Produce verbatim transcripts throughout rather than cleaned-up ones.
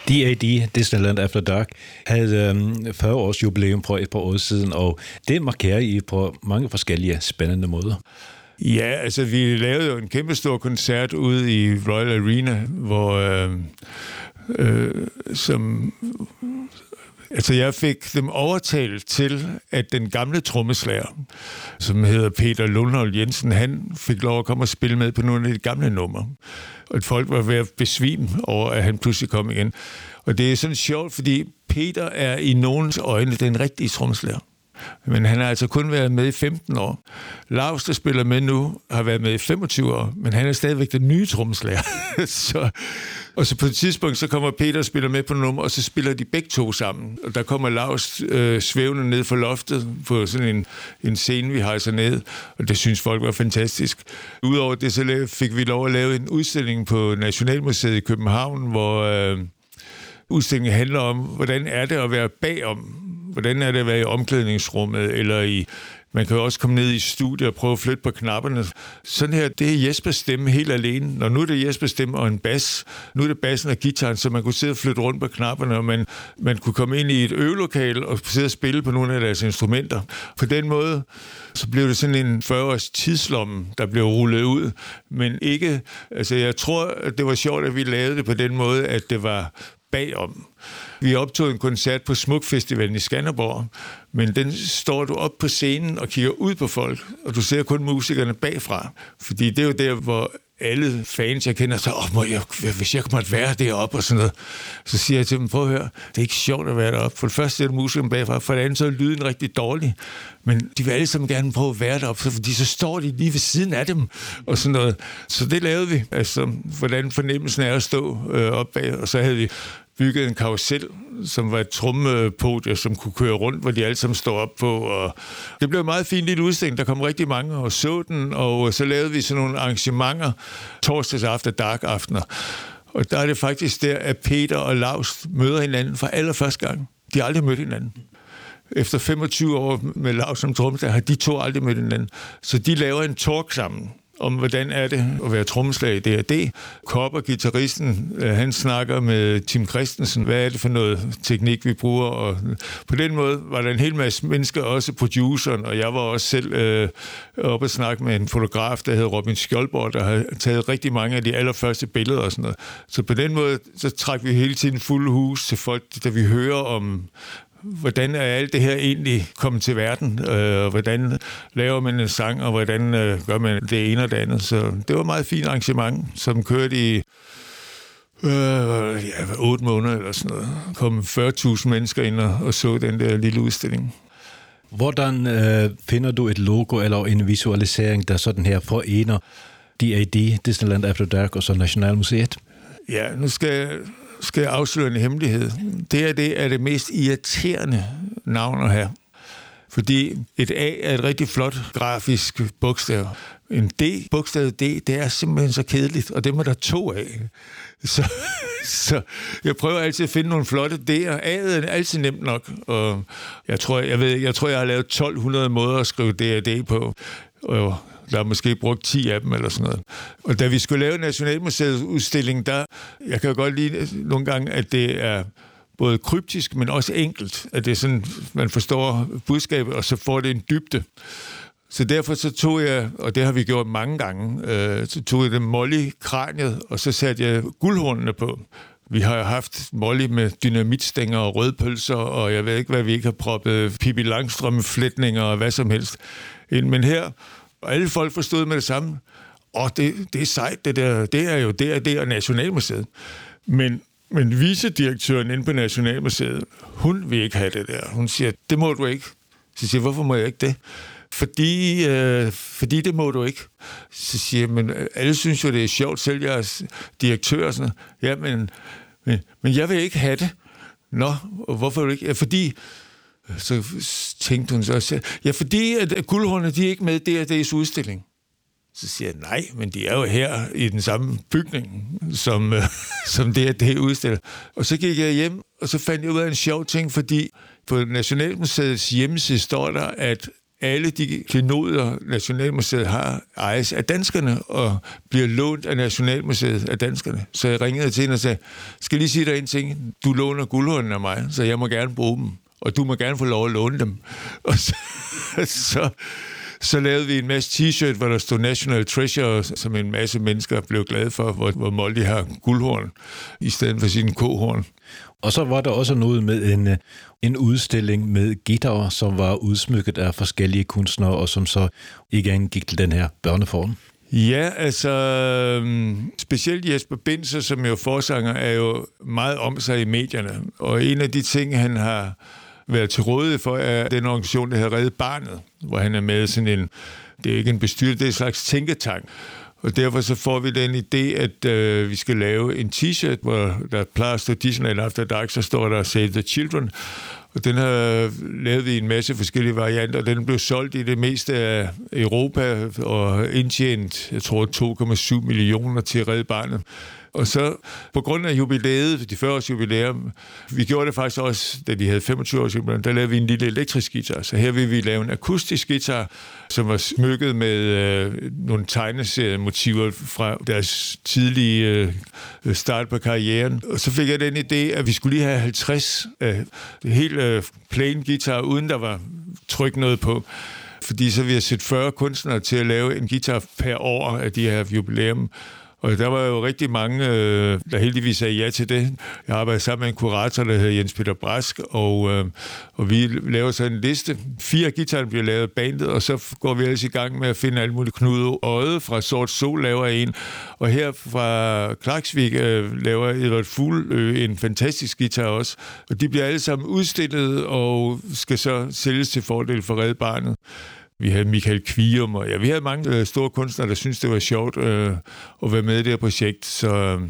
D A D, Disneyland After Dark, havde um, fyrre års jubilæum for et par år siden, og det markerer I på mange forskellige spændende måder. Ja, altså vi lavede jo en kæmpe stor koncert ude i Royal Arena, hvor øh, øh, som altså jeg fik dem overtalt til, at den gamle trommeslager, som hedder Peter Lundholm Jensen, han fik lov at komme og spille med på nogle af de gamle numre. Og folk var ved at besvime over, at han pludselig kom igen. Og det er sådan sjovt, fordi Peter er i nogens øjne den rigtige trommeslager. Men han har altså kun været med i femten år. Lars, der spiller med nu, har været med i femogtyve år, men han er stadigvæk den nye trommeslager. så, og så på et tidspunkt, så kommer Peter og spiller med på nummer, og så spiller de begge to sammen. Og der kommer Lars øh, svævende ned fra loftet på sådan en, en scene, vi hejser ned, og det synes folk var fantastisk. Udover det, så fik vi lov at lave en udstilling på Nationalmuseet i København, hvor øh, udstillingen handler om, hvordan er det at være bagom. Hvordan er det at være i omklædningsrummet, eller i... Man kan jo også komme ned i studiet og prøve at flytte på knapperne. Sådan her, det er Jespers stemme helt alene. Når nu er det Jespers stemme og en bas, nu er det bassen og gitaren, så man kunne sidde og flytte rundt på knapperne, og man, man kunne komme ind i et øvelokale og sidde og spille på nogle af deres instrumenter. På den måde, så blev det sådan en fyrre års tidslomme, der blev rullet ud. Men ikke... Altså, jeg tror, at det var sjovt, at vi lavede det på den måde, at det var bagom. Vi optog en koncert på Smukfestivalen i Skanderborg, men den står du op på scenen og kigger ud på folk, og du ser kun musikerne bagfra. Fordi det er jo der, hvor alle fans, jeg kender, så åh, må jeg, hvis jeg måtte være deroppe og sådan noget, så siger jeg til dem, prøv at høre, det er ikke sjovt at være deroppe. For det første ser du musikerne bagfra, for det andet så er lyden rigtig dårlig. Men de vil alle sammen gerne prøve at være deroppe, fordi så står de lige ved siden af dem og sådan noget. Så det lavede vi, altså hvordan fornemmelsen er at stå øh, op bag, og så havde vi bygget en karusel, som var et trommepodie, som kunne køre rundt, hvor de alle sammen står op på. Og det blev en meget fin lille udstilling. Der kom rigtig mange og så den, og så lavede vi sådan nogle arrangementer torsdags aften, dark aftener. Og der er det faktisk der, at Peter og Lars møder hinanden for allerførste gang. De har aldrig mødt hinanden. Efter femogtyve år med Lars som trommeslager har de to aldrig mødt hinanden. Så de laver en talk sammen om, hvordan er det at være trommeslager i D A D. Kopper, guitaristen, han snakker med Tim Christensen, hvad er det for noget teknik, vi bruger, og på den måde var der en hel masse mennesker, også produceren, og jeg var også selv øh, oppe og snakke med en fotograf, der hed Robin Skjoldborg, der har taget rigtig mange af de allerførste billeder og sådan noget. Så på den måde, så trækker vi hele tiden fuld hus til folk, da vi hører om, hvordan er alt det her egentlig kommet til verden, øh, hvordan laver man en sang, og hvordan øh, gør man det ene og det andet. Så det var et meget fint arrangement, som kørte i øh, ja, otte måneder eller sådan noget. Der kom fyrre tusind mennesker ind og, og så den der lille udstilling. Hvordan øh, finder du et logo eller en visualisering, der sådan her forener D A D, Disneyland After Dark og så Nationalmuseet? Ja, nu skal jeg... skal jeg afsløre en hemmelighed. Det er det er det mest irriterende navn at have. Fordi et A er et rigtig flot grafisk bogstav. En D, bogstavet D, det er simpelthen så kedeligt, og det må der to af. Så, så jeg prøver altid at finde nogle flotte D'er. A'et er altid nemt nok, og jeg tror, jeg, ved, jeg, tror, jeg har lavet tolv hundrede måder at skrive D A D på, og der er måske brugt ti af dem eller sådan noget. Og da vi skulle lave Nationalmuseets udstilling, der, jeg kan jo godt lide nogle gange, at det er både kryptisk, men også enkelt. At det er sådan, man forstår budskabet, og så får det en dybde. Så derfor så tog jeg, og det har vi gjort mange gange, øh, så tog jeg det Molly-kraniet, og så satte jeg guldhornene på. Vi har haft Molly med dynamitstænger og rødpølser, og jeg ved ikke, hvad vi ikke har proppet, Pippi Langstrømpe-flætninger og hvad som helst. Men her, og alle folk forstod med det samme. Og det, det er sejt, det der. Det er jo det, det er Nationalmuseet. Men, men vicedirektøren inde på Nationalmuseet, hun vil ikke have det der. Hun siger, det må du ikke. Så siger jeg, hvorfor må jeg ikke det? Fordi, øh, fordi det må du ikke. Så siger jeg, men alle synes jo, det er sjovt, selv jeg er direktør og sådan noget. Ja, men, men, men jeg vil ikke have det. Nå, og hvorfor vil du ikke? Ja, fordi... Så tænkte hun så, ja, fordi at guldhornene, de er ikke med i D A D's udstilling. Så siger jeg, nej, men de er jo her i den samme bygning, som, som D A D udstiller. Og så gik jeg hjem, og så fandt jeg ud af en sjov ting, fordi på Nationalmuseets hjemmeside står der, at alle de klenoder, Nationalmuseet har, ejes af danskerne og bliver lånt af Nationalmuseet af danskerne. Så jeg ringede til hende og sagde, skal lige sige dig en ting, du låner guldhornene af mig, så jeg må gerne bruge dem, og du må gerne få lov at låne dem. Og så, så, så lavede vi en masse t-shirt, hvor der stod National Treasure, som en masse mennesker blev glade for, hvor, hvor Molly har guldhorn i stedet for sine kohorn. Og så var der også noget med en, en udstilling med guitarer, som var udsmykket af forskellige kunstnere, og som så igen gik til den her børneform. Ja, altså specielt Jesper Binzer, som jo forsanger, er jo meget om sig i medierne. Og en af de ting, han har været til rådighed for, er den organisation, der hedder Red Barnet, hvor han er med sådan en, det er ikke en bestyrelse, det er en slags tænketank. Og derfor så får vi den idé, at øh, vi skal lave en t-shirt, hvor der plejer at stå Disneyland After Dark, så står der Save the Children. Og den har lavet vi en masse forskellige varianter, og den blev solgt i det meste af Europa og indtjent, jeg tror, to komma syv millioner til Red Barnet. Og så på grund af jubilæet, de fyrre års jubilæum, vi gjorde det faktisk også, da de havde femogtyve års jubilæum, der lavede vi en lille elektrisk guitar. Så her vil vi lave en akustisk guitar, som var smykket med øh, nogle tegneseriemotiver fra deres tidlige øh, start på karrieren. Og så fik jeg den idé, at vi skulle lige have halvtreds øh, helt øh, plain guitar, uden der var tryk noget på. Fordi så vi har set fyrre kunstnere til at lave en guitar per år af de her jubilæum. Og der var jo rigtig mange, der heldigvis sagde ja til det. Jeg arbejdede sammen med en kurator, der hedder Jens Peter Brask, og, og vi laver så en liste. Fire guitarer bliver lavet af bandet, og så går vi ellers i gang med at finde alle mulige. Knude Øje fra Sort Sol laver en, og her fra Klaksvik laver Edvard Fuglø en fantastisk guitar også. Og de bliver alle sammen udstillet og skal så sælges til fordel for Red Barnet. Vi havde Michael Kvium, og ja, vi havde mange øh, store kunstnere, der syntes, det var sjovt øh, at være med i det her projekt. Så øh,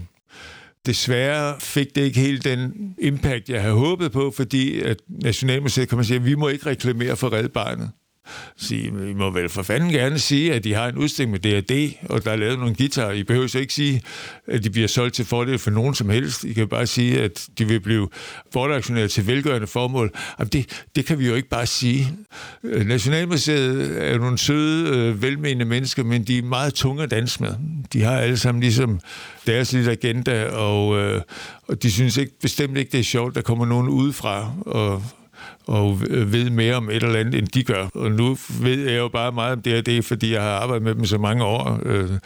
desværre fik det ikke helt den impact, jeg havde håbet på, fordi at Nationalmuseet, kan man sige, at vi må ikke reklamere for Red Barnet. Så I må vel for fanden gerne sige, at de har en udstilling med D og D, og der er lavet nogle guitarer. I behøver så ikke sige, at de bliver solgt til fordel for nogen som helst. I kan bare sige, at de vil blive bortaktioneret til velgørende formål. Det, det kan vi jo ikke bare sige. Nationalmuseet er nogle søde, velmenende mennesker, men de er meget tunge at danse med. De har alle sammen ligesom deres lille agenda, og, og de synes ikke, bestemt ikke, det er sjovt, der kommer nogen udefra og og ved mere om et eller andet, end de gør. Og nu ved jeg jo bare meget om det og det, fordi jeg har arbejdet med dem så mange år.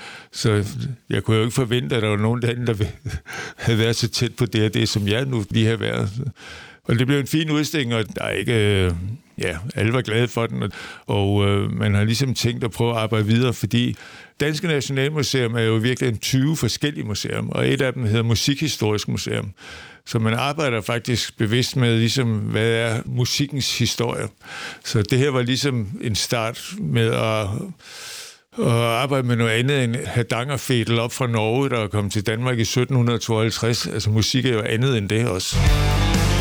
Så jeg kunne jo ikke forvente, at der var nogen derinde, der havde været så tæt på det og det, som jeg nu lige har været. Og det blev en fin udstilling, og der er ikke... Ja, alle var glade for den, og øh, man har ligesom tænkt at prøve at arbejde videre, fordi Danske Nationalmuseum er jo virkelig en tyve forskellige museum, og et af dem hedder Musikhistorisk Museum. Så man arbejder faktisk bevidst med, ligesom, hvad er musikkens historie. Så det her var ligesom en start med at, at arbejde med noget andet end Hardangerfedel op fra Norge, der kom til Danmark i sytten tooghalvtreds. Altså musik er jo andet end det også.